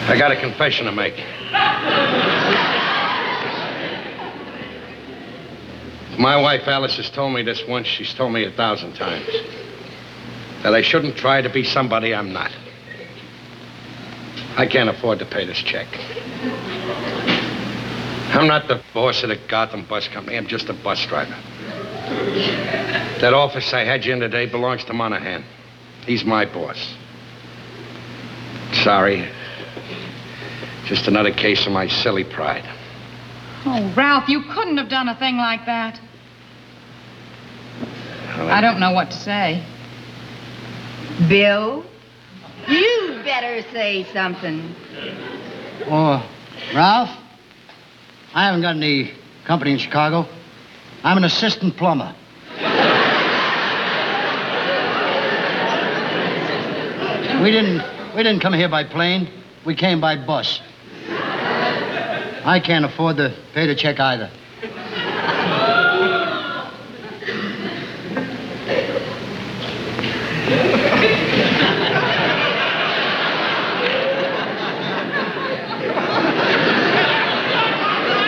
I got a confession to make. My wife, Alice, has told me this once. She's told me 1,000 times. That I shouldn't try to be somebody I'm not. I can't afford to pay this check. I'm not the boss of the Gotham Bus Company. I'm just a bus driver. That office I had you in today belongs to Monahan. He's my boss. Sorry. Just another case of my silly pride. Oh, Ralph, you couldn't have done a thing like that. I don't know what to say. Bill, you better say something. Oh, Ralph? I haven't got any company in Chicago. I'm an assistant plumber. We didn't come here by plane. We came by bus. I can't afford to pay the check either.